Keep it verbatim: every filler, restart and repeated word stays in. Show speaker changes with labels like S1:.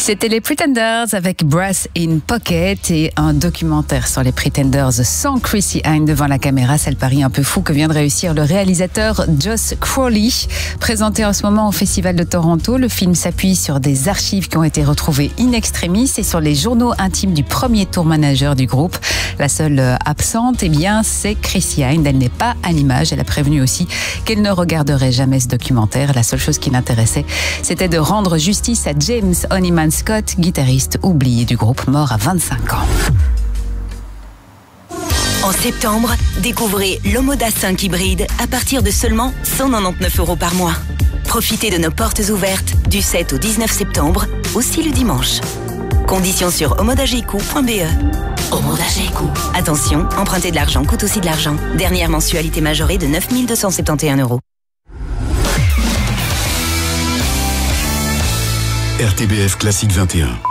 S1: C'était les Pretenders avec Brass in Pocket et un documentaire sur les Pretenders sans Chrissy Hynde devant la caméra. C'est le pari un peu fou que vient de réussir le réalisateur Josh Crowley. Présenté en ce moment au Festival de Toronto, le film s'appuie sur des archives qui ont été retrouvées in extremis et sur les journaux intimes du premier tour manager du groupe. La seule absente, eh bien, c'est Chrissy Hynde. Elle n'est pas à l'image. Elle a prévenu aussi qu'elle ne regarderait jamais ce documentaire. La seule chose qui l'intéressait, c'était de rendre justice à James Honeyman Scott, guitariste oublié du groupe, mort à vingt-cinq ans.
S2: En septembre, découvrez l'Omoda cinq hybride à partir de seulement cent quatre-vingt-dix-neuf euros par mois. Profitez de nos portes ouvertes du sept au dix-neuf septembre, aussi le dimanche. Conditions sur omodageico point b e. Omodageico. Attention, emprunter de l'argent coûte aussi de l'argent. Dernière mensualité majorée de neuf mille deux cent soixante et onze euros.
S3: R T B F Classique vingt et un.